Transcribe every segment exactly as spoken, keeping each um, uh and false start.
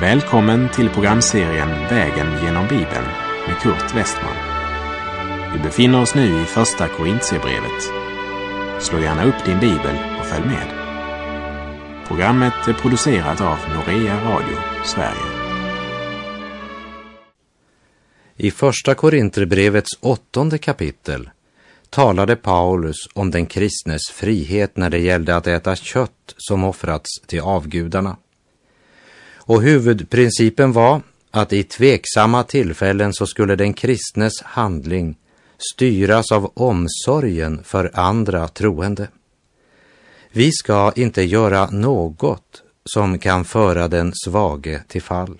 Välkommen till programserien Vägen genom Bibeln med Kurt Westman. Vi befinner oss nu i första Korintierbrevet. Slå gärna upp din bibel och följ med. Programmet är producerat av Norea Radio, Sverige. I första Korintierbrevets åttonde kapitel talade Paulus om den kristnes frihet när det gällde att äta kött som offrats till avgudarna. Och huvudprincipen var att i tveksamma tillfällen så skulle den kristnes handling styras av omsorgen för andra troende. Vi ska inte göra något som kan föra den svage till fall.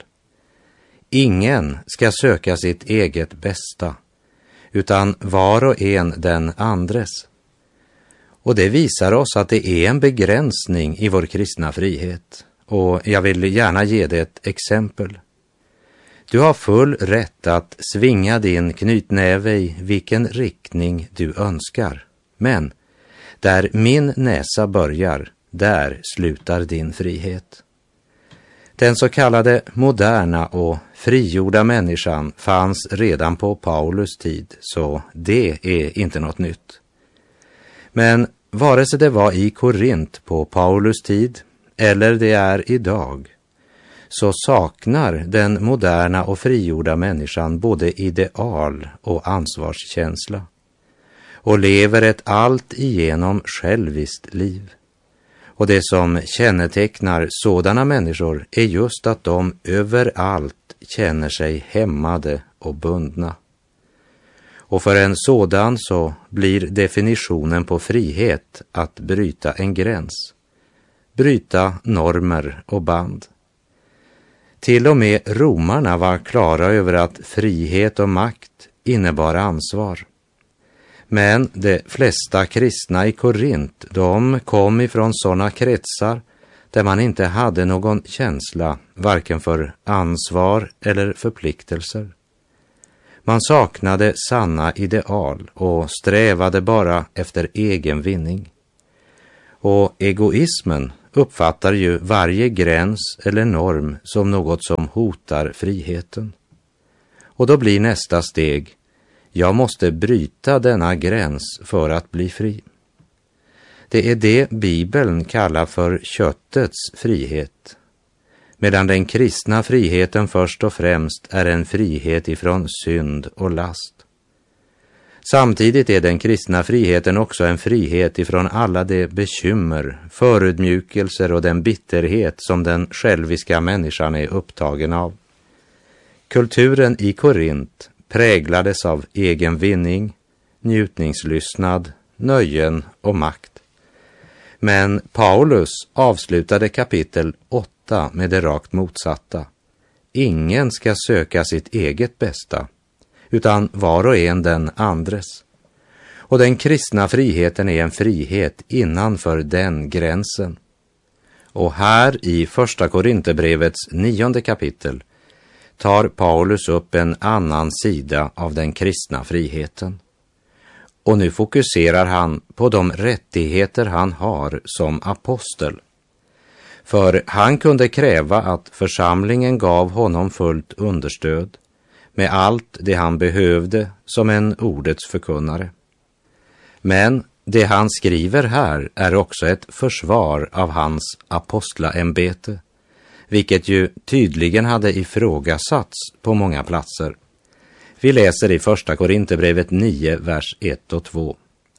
Ingen ska söka sitt eget bästa, utan var och en den andres. Och det visar oss att det är en begränsning i vår kristna frihet. Och jag vill gärna ge dig ett exempel. Du har full rätt att svinga din knytnäve i vilken riktning du önskar. Men där min näsa börjar, där slutar din frihet. Den så kallade moderna och frigjorda människan fanns redan på Paulus tid, så det är inte något nytt. Men vare sig det var i Korint på Paulus tid eller det är idag, så saknar den moderna och frigjorda människan både ideal och ansvarskänsla och lever ett allt igenom själviskt liv. Och det som kännetecknar sådana människor är just att de överallt känner sig hämmade och bundna. Och för en sådan så blir definitionen på frihet att bryta en gräns. Bryta normer och band. Till och med romarna var klara över att frihet och makt innebar ansvar. Men de flesta kristna i Korint, de kom ifrån sådana kretsar där man inte hade någon känsla, varken för ansvar eller förpliktelser. Man saknade sanna ideal och strävade bara efter egen vinning. Och egoismen uppfattar ju varje gräns eller norm som något som hotar friheten. Och då blir nästa steg: jag måste bryta denna gräns för att bli fri. Det är det Bibeln kallar för köttets frihet, medan den kristna friheten först och främst är en frihet ifrån synd och last. Samtidigt är den kristna friheten också en frihet ifrån alla de bekymmer, förödmjukelser och den bitterhet som den själviska människan är upptagen av. Kulturen i Korint präglades av egen vinning, njutningslystnad, nöjen och makt. Men Paulus avslutade kapitel åtta med det rakt motsatta. Ingen ska söka sitt eget bästa, utan var och en den andres. Och den kristna friheten är en frihet innanför den gränsen. Och här i första Korintierbrevets nionde kapitel tar Paulus upp en annan sida av den kristna friheten. Och nu fokuserar han på de rättigheter han har som apostel. För han kunde kräva att församlingen gav honom fullt understöd med allt det han behövde som en ordets förkunnare. Men det han skriver här är också ett försvar av hans apostlaämbete, vilket ju tydligen hade ifrågasatts på många platser. Vi läser i första Korintierbrevet nio, vers ett och två.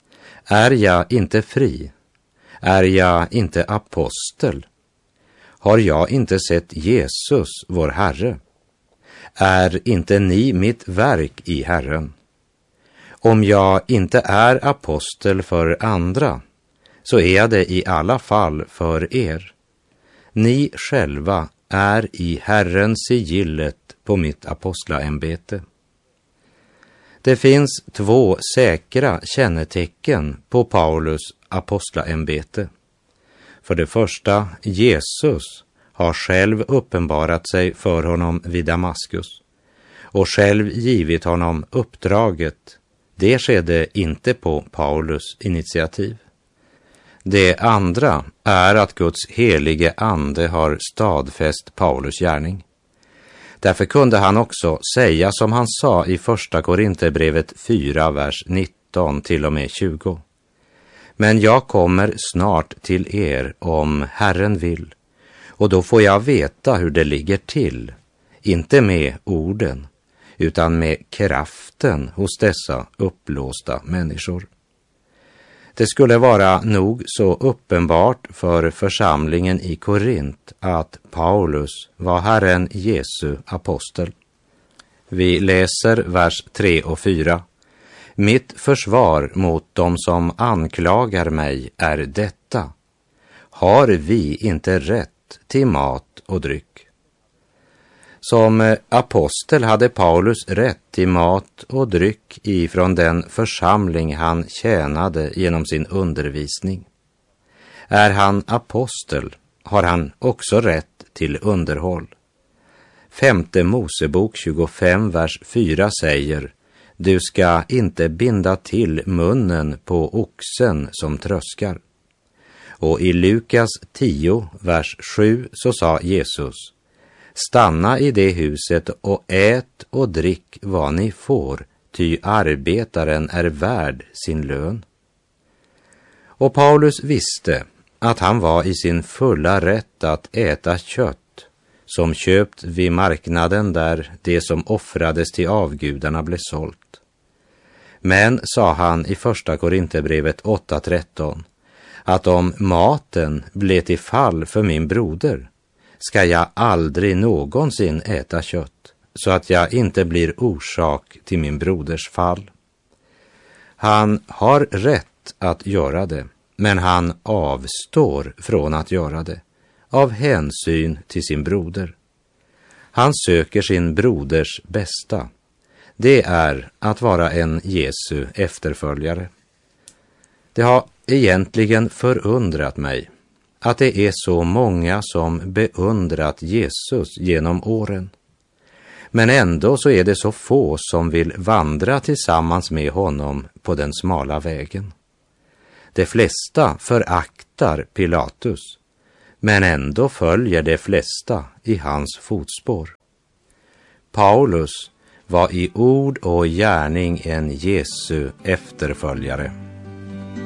Är jag inte fri? Är jag inte apostel? Har jag inte sett Jesus, vår Herre? Är inte ni mitt verk i Herren? Om jag inte är apostel för andra, så är jag det i alla fall för er. Ni själva är i Herren sigillet på mitt apostlaämbete. Det finns två säkra kännetecken på Paulus apostlaämbete. För det första, Jesus har själv uppenbarat sig för honom vid Damaskus och själv givit honom uppdraget. Det skedde inte på Paulus initiativ. Det andra är att Guds helige ande har stadfäst Paulus gärning. Därför kunde han också säga som han sa i första Korinthierbrevet fyra, vers nitton till och med tjugo. Men jag kommer snart till er om Herren vill, och då får jag veta hur det ligger till, inte med orden, utan med kraften hos dessa uppblåsta människor. Det skulle vara nog så uppenbart för församlingen i Korint att Paulus var Herren Jesu apostel. Vi läser vers tre och fyra. Mitt försvar mot dem som anklagar mig är detta: har vi inte rätt till mat och dryck? Som apostel hade Paulus rätt till mat och dryck ifrån den församling han tjänade genom sin undervisning. Är han apostel har han också rätt till underhåll. Femte Mosebok tjugofem, vers fyra säger: du ska inte binda till munnen på oxen som tröskar. Och i Lukas tio, vers sju så sa Jesus: stanna i det huset och ät och drick vad ni får, ty arbetaren är värd sin lön. Och Paulus visste att han var i sin fulla rätt att äta kött som köpt vid marknaden där det som offrades till avgudarna blev sålt. Men, sa han i första Korinthierbrevet åtta tretton, att om maten blev till fall för min broder, ska jag aldrig någonsin äta kött, så att jag inte blir orsak till min broders fall. Han har rätt att göra det, men han avstår från att göra det, av hänsyn till sin broder. Han söker sin broders bästa. Det är att vara en Jesu efterföljare. Det har egentligen förundrat mig att det är så många som beundrat Jesus genom åren. Men ändå så är det så få som vill vandra tillsammans med honom på den smala vägen. De flesta föraktar Pilatus, men ändå följer de flesta i hans fotspår. Paulus var i ord och gärning en Jesu efterföljare.